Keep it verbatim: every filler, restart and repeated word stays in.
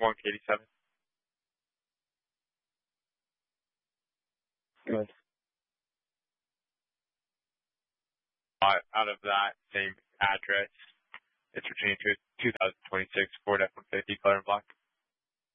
one eighty-seven. Good. Uh, out of that same address, it's returning to a two thousand twenty-six Ford F one fifty color and black.